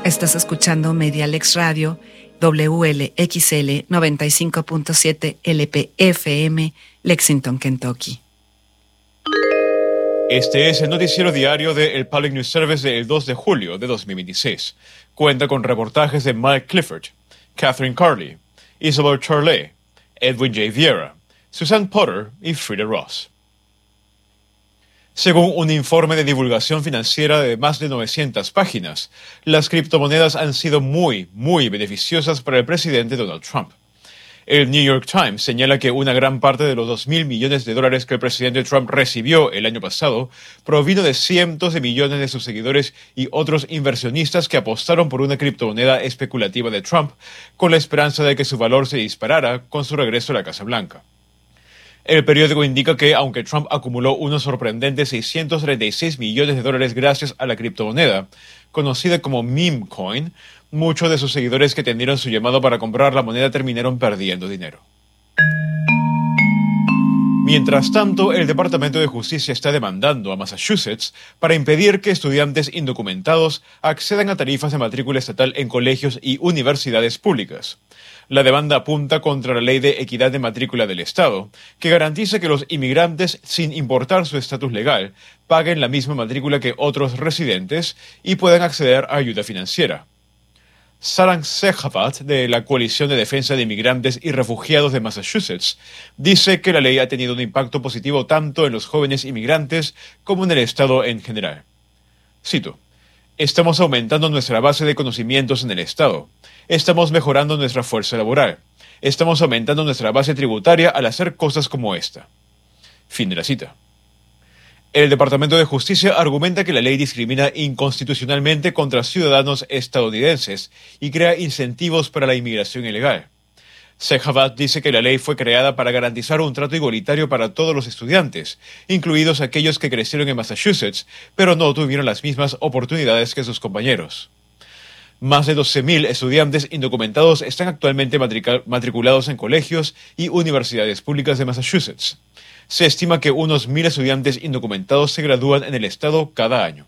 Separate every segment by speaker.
Speaker 1: Estás escuchando Medialex Radio, WLXL 95.7 LPFM, Lexington, Kentucky.
Speaker 2: Este es el noticiero diario de El Public News Service del 2 de julio de 2026. Cuenta con reportajes de Mike Clifford, Catherine Carley, Isabel Charlet, Edwin J. Vieira, Susan Potter y Frida Ross. Según un informe de divulgación financiera de más de 900 páginas, las criptomonedas han sido muy beneficiosas para el presidente Donald Trump. El New York Times señala que una gran parte de los $2.000 millones que el presidente Trump recibió el año pasado provino de cientos de millones de sus seguidores y otros inversionistas que apostaron por una criptomoneda especulativa de Trump con la esperanza de que su valor se disparara con su regreso a la Casa Blanca. El periódico indica que, aunque Trump acumuló unos sorprendentes $636 millones gracias a la criptomoneda, conocida como meme coin, muchos de sus seguidores que atendieron su llamado para comprar la moneda terminaron perdiendo dinero. Mientras tanto, el Departamento de Justicia está demandando a Massachusetts para impedir que estudiantes indocumentados accedan a tarifas de matrícula estatal en colegios y universidades públicas. La demanda apunta contra la Ley de Equidad de Matrícula del Estado, que garantiza que los inmigrantes, sin importar su estatus legal, paguen la misma matrícula que otros residentes y puedan acceder a ayuda financiera. Sarang Sehawat, de la Coalición de Defensa de Inmigrantes y Refugiados de Massachusetts, dice que la ley ha tenido un impacto positivo tanto en los jóvenes inmigrantes como en el Estado en general. Cito: "Estamos aumentando nuestra base de conocimientos en el Estado. Estamos mejorando nuestra fuerza laboral. Estamos aumentando nuestra base tributaria al hacer cosas como esta". Fin de la cita. El Departamento de Justicia argumenta que la ley discrimina inconstitucionalmente contra ciudadanos estadounidenses y crea incentivos para la inmigración ilegal. Sehawat dice que la ley fue creada para garantizar un trato igualitario para todos los estudiantes, incluidos aquellos que crecieron en Massachusetts, pero no tuvieron las mismas oportunidades que sus compañeros. Más de 12.000 estudiantes indocumentados están actualmente matriculados en colegios y universidades públicas de Massachusetts. Se estima que unos 1.000 estudiantes indocumentados se gradúan en el estado cada año.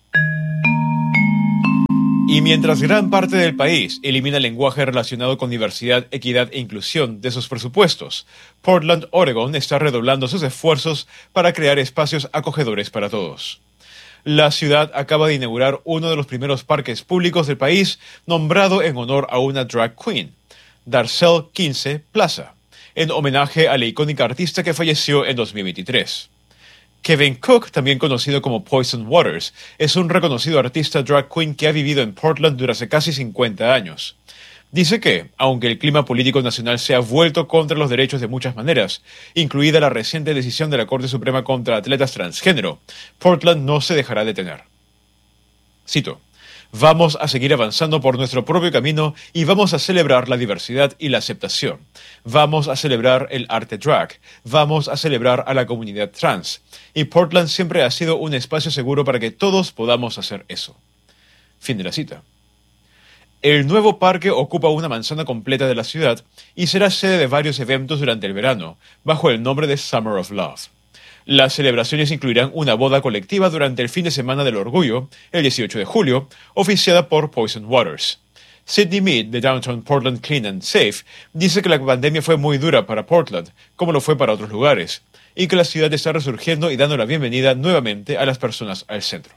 Speaker 2: Y mientras gran parte del país elimina el lenguaje relacionado con diversidad, equidad e inclusión de sus presupuestos, Portland, Oregon está redoblando sus esfuerzos para crear espacios acogedores para todos. La ciudad acaba de inaugurar uno de los primeros parques públicos del país nombrado en honor a una drag queen, Darcel 15 Plaza, en homenaje a la icónica artista que falleció en 2023. Kevin Cook, también conocido como Poison Waters, es un reconocido artista drag queen que ha vivido en Portland durante casi 50 años. Dice que, aunque el clima político nacional se ha vuelto contra los derechos de muchas maneras, incluida la reciente decisión de la Corte Suprema contra atletas transgénero, Portland no se dejará detener. Cito: "Vamos a seguir avanzando por nuestro propio camino y vamos a celebrar la diversidad y la aceptación. Vamos a celebrar el arte drag. Vamos a celebrar a la comunidad trans. Y Portland siempre ha sido un espacio seguro para que todos podamos hacer eso". Fin de la cita. El nuevo parque ocupa una manzana completa de la ciudad y será sede de varios eventos durante el verano, bajo el nombre de Summer of Love. Las celebraciones incluirán una boda colectiva durante el fin de semana del orgullo, el 18 de julio, oficiada por Poison Waters. Sydney Mead, de Downtown Portland Clean and Safe, dice que la pandemia fue muy dura para Portland, como lo fue para otros lugares, y que la ciudad está resurgiendo y dando la bienvenida nuevamente a las personas al centro.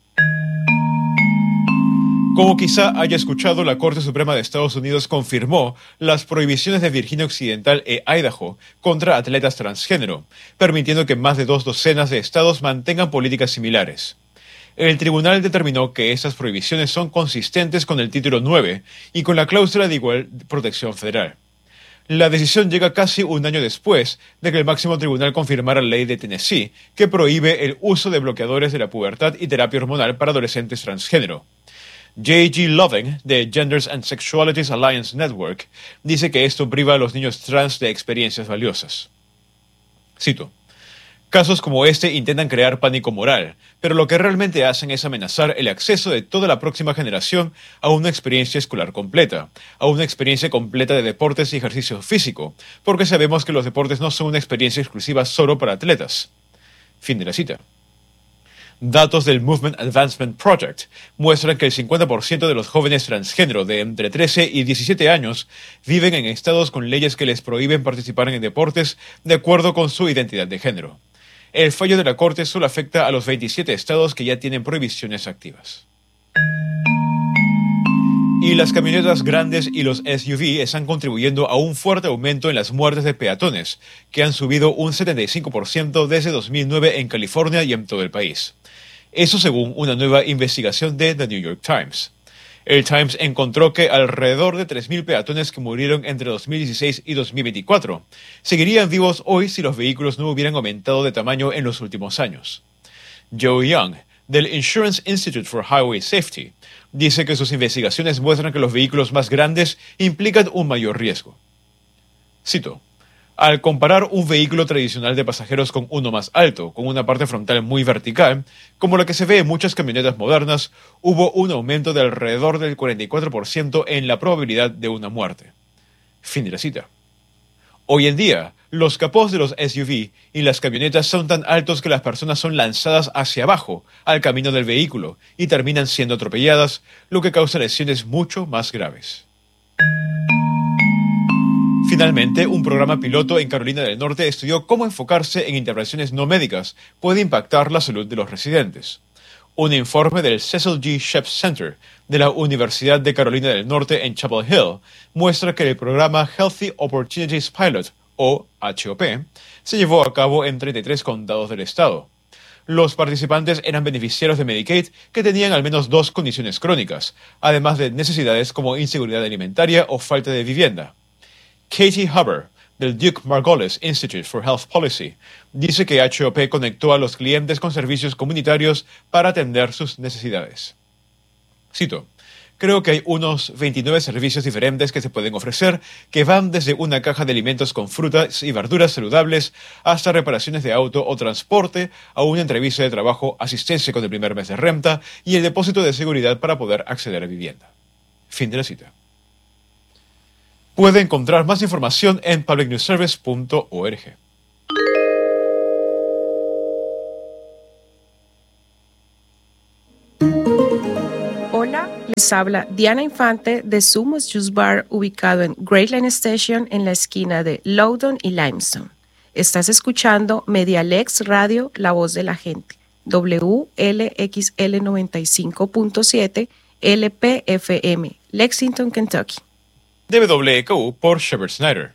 Speaker 2: Como quizá haya escuchado, la Corte Suprema de Estados Unidos confirmó las prohibiciones de Virginia Occidental e Idaho contra atletas transgénero, permitiendo que más de 2 docenas de estados mantengan políticas similares. El tribunal determinó que estas prohibiciones son consistentes con el Título 9 y con la cláusula de igual protección federal. La decisión llega casi un año después de que el máximo tribunal confirmara la ley de Tennessee que prohíbe el uso de bloqueadores de la pubertad y terapia hormonal para adolescentes transgénero. J.G. Loving, de Genders and Sexualities Alliance Network, dice que esto priva a los niños trans de experiencias valiosas. Cito: "Casos como este intentan crear pánico moral, pero lo que realmente hacen es amenazar el acceso de toda la próxima generación a una experiencia escolar completa, a una experiencia completa de deportes y ejercicio físico, porque sabemos que los deportes no son una experiencia exclusiva solo para atletas". Fin de la cita. Datos del Movement Advancement Project muestran que el 50% de los jóvenes transgénero de entre 13 y 17 años viven en estados con leyes que les prohíben participar en deportes de acuerdo con su identidad de género. El fallo de la Corte solo afecta a los 27 estados que ya tienen prohibiciones activas. Y las camionetas grandes y los SUV están contribuyendo a un fuerte aumento en las muertes de peatones, que han subido un 75% desde 2009 en California y en todo el país. Eso según una nueva investigación de The New York Times. El Times encontró que alrededor de 3.000 peatones que murieron entre 2016 y 2024 seguirían vivos hoy si los vehículos no hubieran aumentado de tamaño en los últimos años. Joe Young, del Insurance Institute for Highway Safety, dice que sus investigaciones muestran que los vehículos más grandes implican un mayor riesgo. Cito: al comparar un vehículo tradicional de pasajeros con uno más alto, con una parte frontal muy vertical, como la que se ve en muchas camionetas modernas, hubo un aumento de alrededor del 44% en la probabilidad de una muerte. Fin de la cita. Hoy en día, los capós de los SUV y las camionetas son tan altos que las personas son lanzadas hacia abajo, al camino del vehículo, y terminan siendo atropelladas, lo que causa lesiones mucho más graves. Finalmente, un programa piloto en Carolina del Norte estudió cómo enfocarse en intervenciones no médicas puede impactar la salud de los residentes. Un informe del Cecil G. Sheps Center de la Universidad de Carolina del Norte en Chapel Hill muestra que el programa Healthy Opportunities Pilot, o HOP, se llevó a cabo en 33 condados del estado. Los participantes eran beneficiarios de Medicaid que tenían al menos 2 condiciones crónicas, además de necesidades como inseguridad alimentaria o falta de vivienda. Katie Huber, del Duke Margolis Institute for Health Policy, dice que HOP conectó a los clientes con servicios comunitarios para atender sus necesidades. Cito: creo que hay unos 29 servicios diferentes que se pueden ofrecer, que van desde una caja de alimentos con frutas y verduras saludables hasta reparaciones de auto o transporte, a una entrevista de trabajo, asistencia con el primer mes de renta y el depósito de seguridad para poder acceder a vivienda. Fin de la cita. Puede encontrar más información en publicnewsservice.org.
Speaker 3: Hola, les habla Diana Infante de Sumos Juice Bar, ubicado en Great Line Station en la esquina de Loudoun y Limestone. Estás escuchando Medialex Radio, La Voz de la Gente, WLXL 95.7 LPFM, Lexington, Kentucky.
Speaker 2: WKU por Shepard Snyder.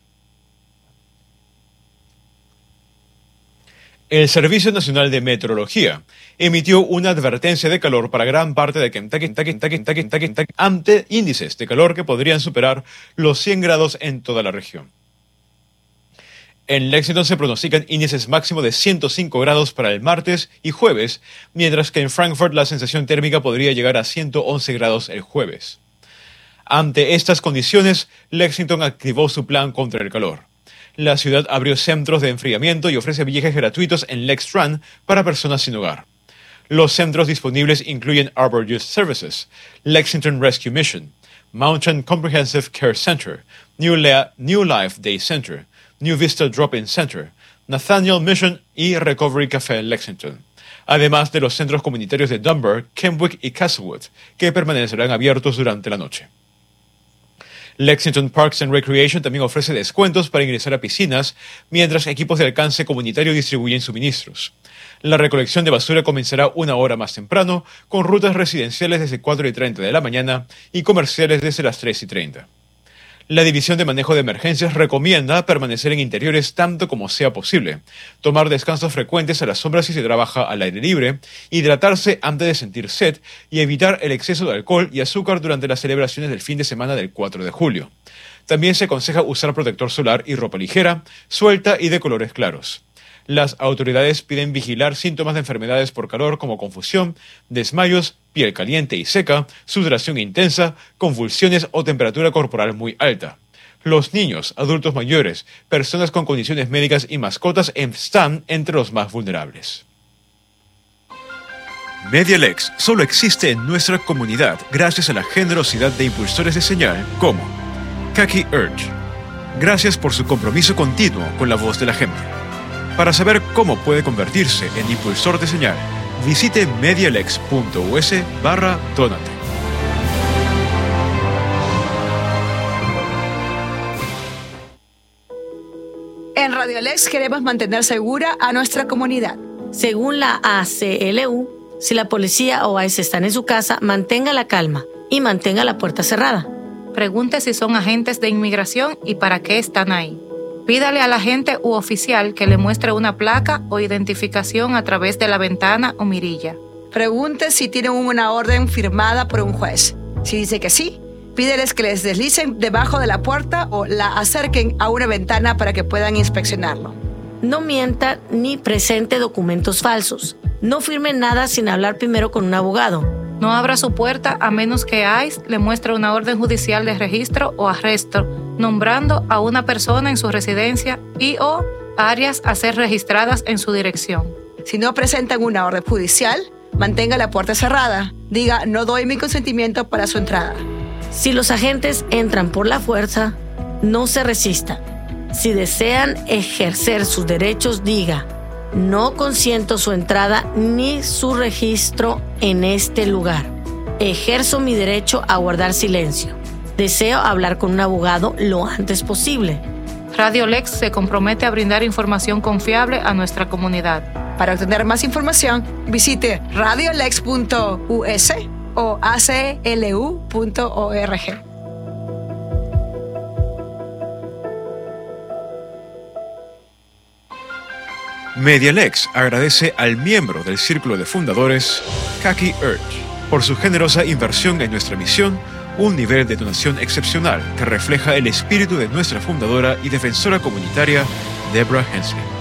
Speaker 2: El Servicio Nacional de Meteorología emitió una advertencia de calor para gran parte de Kentucky ante índices de calor que podrían superar los 100 grados en toda la región. En Lexington se pronostican índices máximos de 105 grados para el martes y jueves, mientras que en Frankfort la sensación térmica podría llegar a 111 grados el jueves. Ante estas condiciones, Lexington activó su plan contra el calor. La ciudad abrió centros de enfriamiento y ofrece viajes gratuitos en LexTran para personas sin hogar. Los centros disponibles incluyen Arbor Youth Services, Lexington Rescue Mission, Mountain Comprehensive Care Center, New Life Day Center, New Vista Drop-In Center, Nathaniel Mission y Recovery Café Lexington, además de los centros comunitarios de Dunbar, Kenwick y Castlewood, que permanecerán abiertos durante la noche. Lexington Parks and Recreation también ofrece descuentos para ingresar a piscinas, mientras equipos de alcance comunitario distribuyen suministros. La recolección de basura comenzará 1 hora más temprano, con rutas residenciales desde 4:30 de la mañana y comerciales desde las 3:30. La División de Manejo de Emergencias recomienda permanecer en interiores tanto como sea posible, tomar descansos frecuentes a la sombra si se trabaja al aire libre, hidratarse antes de sentir sed y evitar el exceso de alcohol y azúcar durante las celebraciones del fin de semana del 4 de julio. También se aconseja usar protector solar y ropa ligera, suelta y de colores claros. Las autoridades piden vigilar síntomas de enfermedades por calor como confusión, desmayos, piel caliente y seca, sudoración intensa, convulsiones o temperatura corporal muy alta. Los niños, adultos mayores, personas con condiciones médicas y mascotas están entre los más vulnerables. Medialex solo existe en nuestra comunidad gracias a la generosidad de impulsores de señal como Kaki Urge. Gracias por su compromiso continuo con la voz de la gente. Para saber cómo puede convertirse en impulsor de señal, visite medialex.us/donate.
Speaker 4: En Radio Lex queremos mantener segura a nuestra comunidad.
Speaker 5: Según la ACLU, si la policía o ICE están en su casa, mantenga la calma y mantenga la puerta cerrada.
Speaker 6: Pregunte si son agentes de inmigración y para qué están ahí. Pídale al agente u oficial que le muestre una placa o identificación a través de la ventana o mirilla.
Speaker 4: Pregunte si tienen una orden firmada por un juez. Si dice que sí, pídeles que les deslicen debajo de la puerta o la acerquen a una ventana para que puedan inspeccionarlo.
Speaker 5: No mienta ni presente documentos falsos. No firme nada sin hablar primero con un abogado.
Speaker 6: No abra su puerta a menos que ICE le muestre una orden judicial de registro o arresto, nombrando a una persona en su residencia y o áreas a ser registradas en su dirección.
Speaker 4: Si no presentan una orden judicial, mantenga la puerta cerrada. Diga, no doy mi consentimiento para su entrada.
Speaker 5: Si los agentes entran por la fuerza, no se resista. Si desean ejercer sus derechos, diga, no consiento su entrada ni su registro en este lugar. Ejerzo mi derecho a guardar silencio. Deseo hablar con un abogado lo antes posible.
Speaker 6: Radio Lex se compromete a brindar información confiable a nuestra comunidad.
Speaker 4: Para obtener más información, visite radiolex.us o aclu.org.
Speaker 2: Medialex agradece al miembro del Círculo de Fundadores, Kaki Urch, por su generosa inversión en nuestra misión, un nivel de donación excepcional que refleja el espíritu de nuestra fundadora y defensora comunitaria, Deborah Hensley.